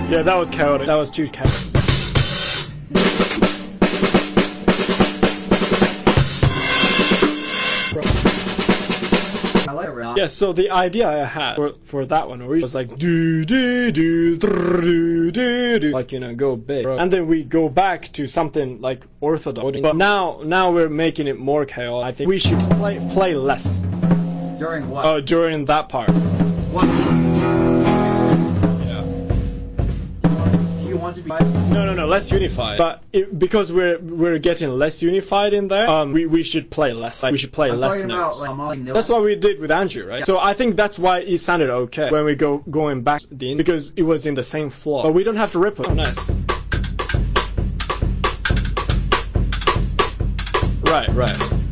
Yeah, that was chaotic. That was too chaotic. Yeah, so the idea I had for that one was like do do do do do do, like, you know, go big, and then we go back to something like orthodox. But now we're making it more chaotic. I think we should play less. During what? During that part. What? Yeah. Do you want to be? No, less unified. But because we're getting less unified in there, we should play less. Like, we should play less notes. That's what we did with Andrew, right? Yeah. So I think that's why it sounded okay when we going back to the because it was in the same floor. But we don't have to rip it. Oh, nice. Right.